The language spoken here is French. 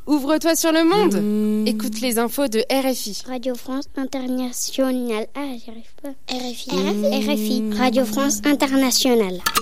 Ouvre-toi sur le monde. Écoute les infos de RFI. Radio France Internationale. Ah, j'y arrive pas. RFI. RFI. Radio France Internationale.